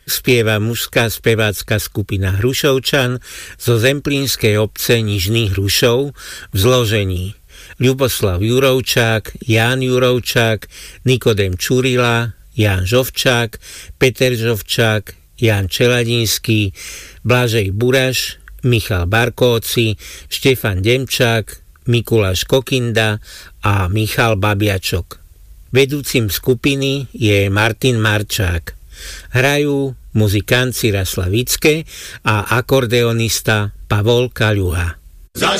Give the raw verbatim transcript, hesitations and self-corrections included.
spieva mužská spevácka skupina Hrušovčan zo zemplínskej obce Nižných Hrušov v zložení Ľuboslav Jurovčák, Ján Jurovčák, Nikodém Čurila, Ján Žovčák, Peter Žovčák, Ján Čeladinský, Blažej Buraš, Michal Barkóci, Štefan Demčák, Mikuláš Kokinda a Michal Babiačok. Vedúcim skupiny je Martin Marčák. Hrajú muzikant Cira Slavické a akordeonista Pavol Kaľuha.